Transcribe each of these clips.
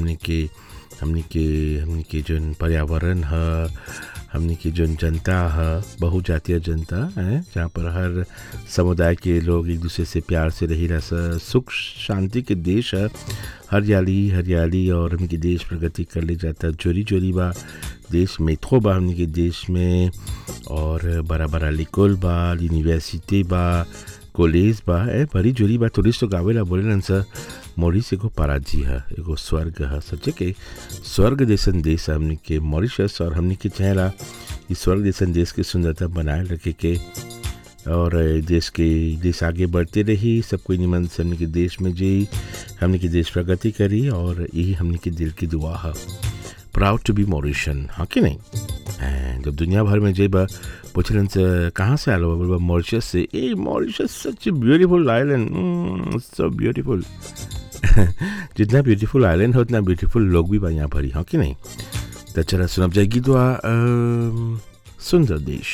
हमनी के जौन पर्यावरण है, हमनी की जौन जनता है, बहुजातीय जनता है, जहाँ पर हर समुदाय के लोग एक दूसरे से प्यार से रही रह, सुख शांति के देश है। हरियाली हरियाली और हमनी के देश प्रगति कर ले जाता। जोरी जोरी बा देश में थो बा हमनी के देश में, और बड़ा बड़ा लिकोल बा, यूनिवर्सिटी बा, कॉलेज बा, भरी जोरी बा। टूरिस्ट तो गावेला बोलेलन सा मॉरिशस एगो पाराजी है, एगो स्वर्ग है। सच्चे के स्वर्ग जैसन देश है हमनी के मॉरिशस, और हमनी के चेहरा इस स्वर्ग जैसन देश की सुंदरता बनाए रखे के, और देश आगे बढ़ते रही। सब कोई निमन से हमनी के देश में जी, हमनी के देश प्रगति करी, और यही हमनी के दिल की दुआ है। प्राउड टू बी मॉरिशन, हाँ कि नहीं। जब दुनिया भर में जेबा पूछलन से कहाँ से आलो, बोलबा मॉरिशस से। ए Mauritius such beautiful island, so beautiful. जितना ब्यूटीफुल आइलैंड है उतना ब्यूटीफुल लोग भी यहाँ भरी, हाँ कि नहीं। तो चला सुनब जाएगी दुआ सुंदर देश।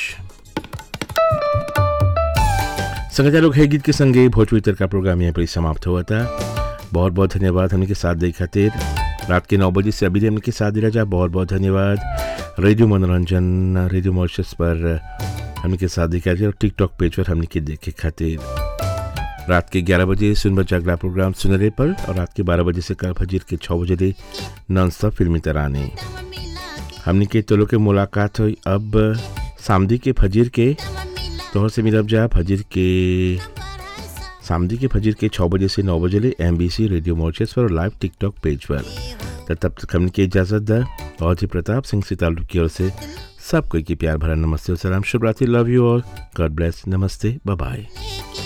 संगीता लोग है गीत के संगे भोजपुरी तर का प्रोग्राम यहाँ पर समाप्त हुआ था। बहुत बहुत धन्यवाद हमने के साथ देख खातिर। रात के 9 बजे से अभी हमने के साथ दे रहा। बहुत बहुत धन्यवाद। रेडियो मनोरंजन, रेडियो मॉरिशस पर हमने के साथ देखा जाए, और टिकटॉक पेज पर हमने के देखे खातिर। रात के 11 बजे सुन बचा अगला प्रोग्राम सुनरे पर, और रात के 12 बजे से कल फजीर के 6 बजे नॉन स्टॉप फिल्मी तराने। हमने के तोलो के मुलाकात हुई अब सामदी के फजीर के तोहर से मिलब जा सामदी के फजीर के 6 बजे से 9 बजे MBC रेडियो मॉरिशस पर, और लाइव टिकटॉक पेज पर। तब तक हमने की इजाज़त दा। और जी प्रताप सिंह सितालू की ओर से सब कोई की प्यार भरा नमस्ते और सलाम। शुभ रात्रि। Love you all. God bless. नमस्ते। By by.